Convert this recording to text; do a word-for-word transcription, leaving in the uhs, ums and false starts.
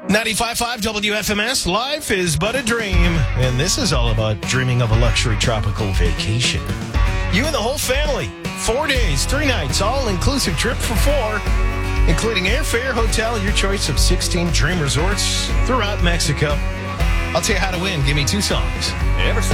ninety-five point five W F M S, life is but a dream. And this is all about dreaming of a luxury tropical vacation. You and the whole family, four days, three nights, all-inclusive trip for four, including airfare, hotel, your choice of sixteen dream resorts throughout Mexico. I'll tell you how to win. Give me two songs. Ever since